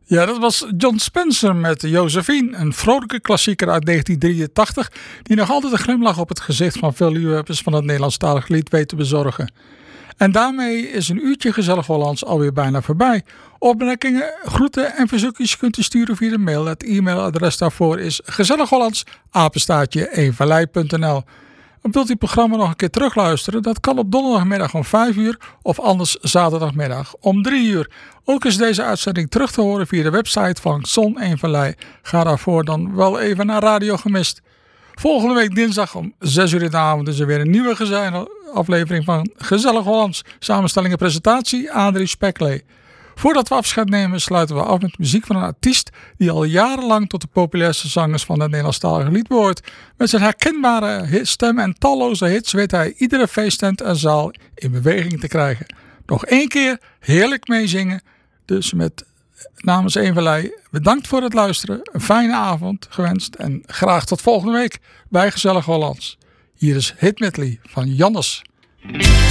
Ja, dat was John Spencer met Josephine, een vrolijke klassieker uit 1983, die nog altijd een glimlach op het gezicht van veel liefhebbers van het Nederlandstalig lied weet te bezorgen. En daarmee is een uurtje Gezellig Hollands alweer bijna voorbij. Opmerkingen, groeten en verzoekjes kunt u sturen via de mail. Het e-mailadres daarvoor is gezellighollands@eenvallei.nl. Wilt u het programma nog een keer terugluisteren? Dat kan op donderdagmiddag om 5 uur of anders zaterdagmiddag om 3 uur. Ook is deze uitzending terug te horen via de website van Zon Eenvallei. Ga daarvoor dan wel even naar Radio Gemist. Volgende week dinsdag om 6 uur in de avond is er weer een nieuwe gezellige aflevering van Gezellig Hollands. Samenstelling en presentatie Adrie Speklee. Voordat we afscheid nemen sluiten we af met muziek van een artiest die al jarenlang tot de populairste zangers van het Nederlandstalige lied behoort. Met zijn herkenbare stem en talloze hits weet hij iedere feesttent en zaal in beweging te krijgen. Nog 1 keer heerlijk meezingen. Dus met namens Eenvallei bedankt voor het luisteren. Een fijne avond gewenst en graag tot volgende week bij Gezellig Hollands. Hier is Hit Medley van Jannes.